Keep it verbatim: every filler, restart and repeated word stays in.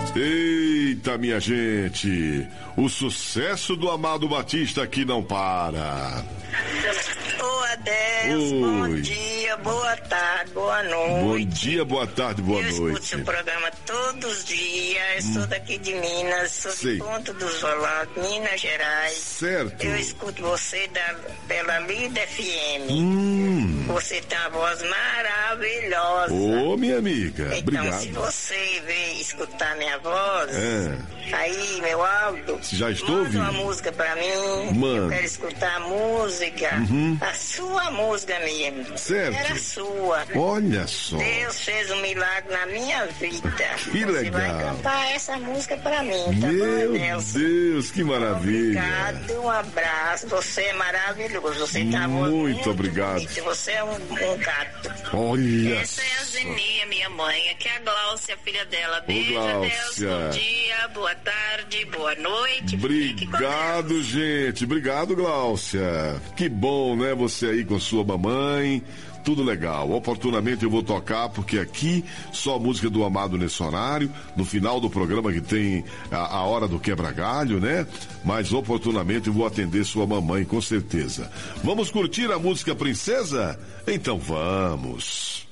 Eita, minha gente, o sucesso do Amado Batista aqui não para. Ô Adeus, bom dia, boa tarde, boa noite. Bom dia, boa tarde, boa eu noite. Eu escuto seu programa todos os dias, hum. sou daqui de Minas, sou Sei. de Ponto dos Volantes, Minas Gerais. Certo. Eu escuto você da, pela Lida F M. Hum. Você tem uma voz maravilhosa. Ô, minha amiga, então, obrigado. Então, se você veio escutar minha voz, é. aí, meu áudio, já estou manda ouvindo. uma música pra mim. Mano. Eu quero escutar a música. Uhum. A sua música mesmo. Certo. Era sua. Olha só. Deus fez um milagre na minha vida. Que Você legal. vai cantar essa música pra mim, tá Meu bom, Deus? Deus, que maravilha. Obrigado, um abraço. Você é maravilhoso. Você tá muito, muito obrigado. Bonito. Você é um, um gato. Olha. Essa é a Zenia, minha mãe. Aqui é a Gláucia, filha dela. Beijo, Gláucia. Deus. Bom dia, boa tarde, boa noite. Obrigado, gente. Obrigado, Gláucia. Que bom, né? Você aí com sua mamãe. Tudo legal. Oportunamente eu vou tocar, porque aqui só música do Amado nesse horário, no final do programa que tem a, a hora do quebra-galho, né? Mas oportunamente eu vou atender sua mamãe, com certeza. Vamos curtir a música Princesa? Então vamos.